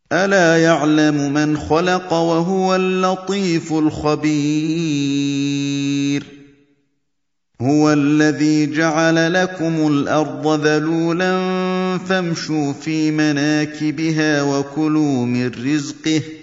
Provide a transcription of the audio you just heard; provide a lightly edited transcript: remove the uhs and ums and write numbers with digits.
ألا يعلم من خلق وهو اللطيف الخبير هو الذي جعل لكم الأرض ذلولا فامشوا في مناكبها وكلوا من رزقه